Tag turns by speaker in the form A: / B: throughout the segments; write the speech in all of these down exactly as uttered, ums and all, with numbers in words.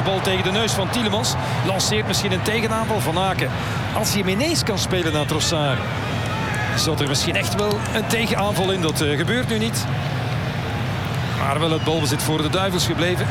A: bal tegen de neus van Tielemans. Lanceert misschien een tegenaanval van Aken. Als hij hem ineens kan spelen naar Trossard, zat er misschien echt wel een tegenaanval in. Dat uh, gebeurt nu niet. Maar wel het balbezit voor de Duivels gebleven.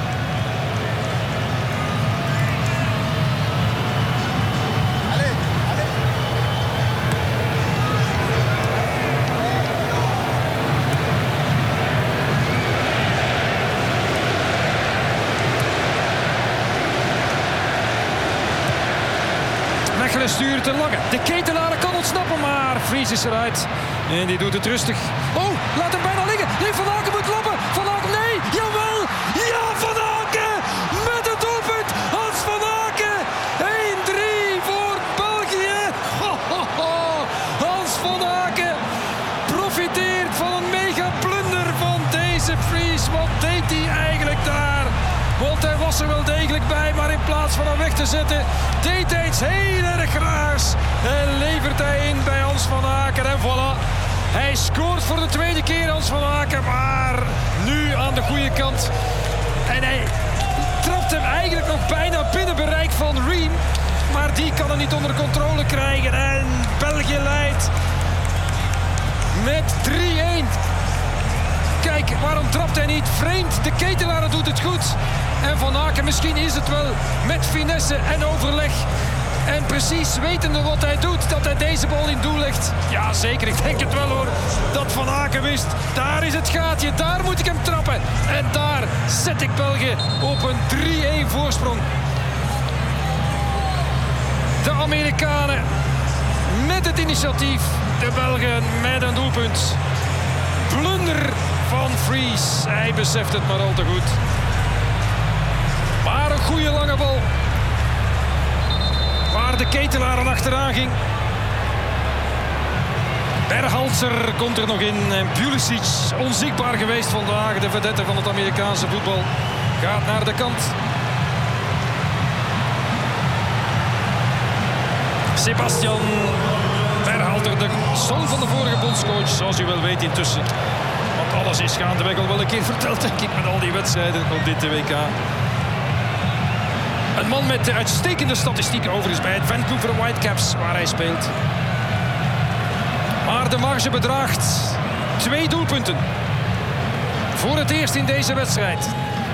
A: Mechelen stuurt te Lange. De Ketelaar kan ontsnappen, maar Fries is eruit. En die doet het rustig. Oh, laat hem bijna liggen. Nee, Van Aken moet lopen. Van Aken, nee, jawel. Ja, Van Aken met het doelpunt. Hans Van Aken. één drie voor België. Ho, ho, ho. Hans Van Aken profiteert van een mega blunder van deze Fries. Wat deed hij eigenlijk daar? Want hij was er wel degelijk bij, maar in plaats van hem weg te zetten, deed hij iets heel erg raars. En levert hij in bij Hans Van Aken. En voilà, hij scoort voor de tweede keer, Hans Van Aken. Maar nu aan de goede kant. En hij trapt hem eigenlijk nog bijna binnen bereik van Ream. Maar die kan hem niet onder controle krijgen. En België leidt met drie-één. Kijk, waarom trapt hij niet? Vreemd, de Ketelaar doet het goed. En Van Aken, misschien is het wel met finesse en overleg. En precies wetende wat hij doet, dat hij deze bal in doel legt. Ja, zeker, ik denk het wel hoor. Dat Van Aken wist, daar is het gaatje, daar moet ik hem trappen. En daar zet ik België op een drie-één voorsprong. De Amerikanen met het initiatief. De Belgen met een doelpunt. Blunder van Fries. Hij beseft het maar al te goed. Maar een goede lange bal. Waar de Ketelaar aan achteraan ging. Berhalter komt er nog in. En Pulisic, onzichtbaar geweest vandaag. De vedette van het Amerikaanse voetbal. Gaat naar de kant. Sebastian Berhalter, de zoon van de vorige bondscoach. Zoals u wel weet intussen. Want alles is gaandeweg al wel een keer verteld, denk ik, met al die wedstrijden op dit W K. Een man met uitstekende statistieken overigens bij het Vancouver Whitecaps, waar hij speelt. Maar de marge bedraagt twee doelpunten. Voor het eerst in deze wedstrijd.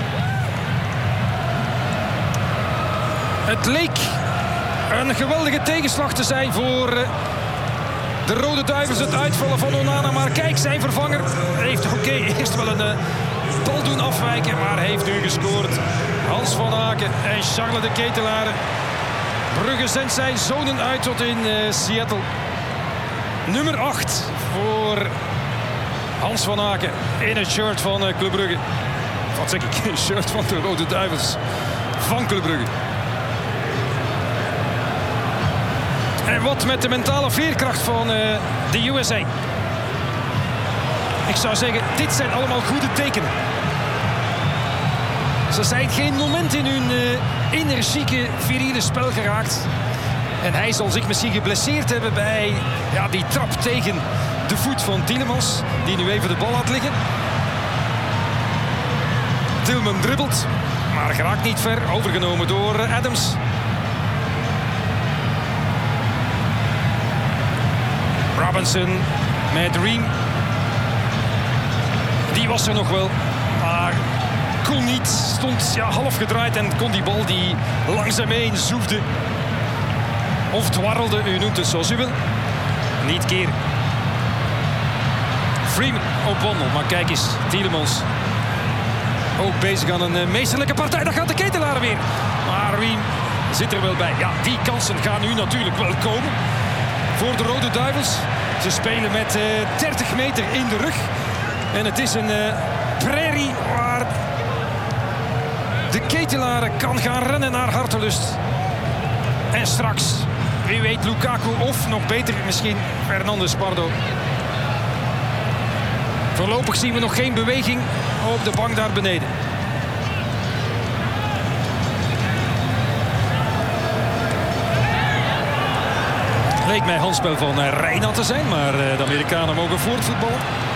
A: Het leek een geweldige tegenslag te zijn voor de Rode Duivels, het uitvallen van Onana. Maar kijk, zijn vervanger heeft oké okay, eerst wel een uh, bal doen afwijken, maar heeft nu gescoord. Hans Van Aken en Charles de Ketelaar. Brugge zendt zijn zonen uit tot in uh, Seattle. Nummer acht voor Hans Van Aken in het shirt van uh, Club Brugge. Wat zeg ik? Een shirt van de Rode Duivels van Club Brugge. En wat met de mentale veerkracht van uh, de U S A. Ik zou zeggen, dit zijn allemaal goede tekenen. Ze zijn geen moment in hun uh, energieke, viriele spel geraakt. En hij zal zich misschien geblesseerd hebben bij ja, die trap tegen de voet van Tielemans. Die nu even de bal laat liggen. Tillman dribbelt, maar geraakt niet ver. Overgenomen door uh, Adams. Robinson met Ream. Die was er nog wel, maar kon niet. Stond ja, half gedraaid en kon die bal die langs hem heen zoefde. Of dwarrelde, u noemt het zoals u wil. Niet keren. Freeman op wandel, maar kijk eens, Tielemans. Ook bezig aan een meesterlijke partij. Daar gaat de Ketelaar weer. Maar Ream zit er wel bij. Ja, die kansen gaan nu natuurlijk wel komen. Voor de Rode Duivels. Ze spelen met uh, dertig meter in de rug. En het is een uh, prairie waar de Ketelaar kan gaan rennen naar hartelust. En straks, wie weet, Lukaku of nog beter misschien Fernandes Pardo. Voorlopig zien we nog geen beweging op de bank daar beneden. Leek mij handspel van Reina te zijn, maar de Amerikanen mogen voortvoetballen.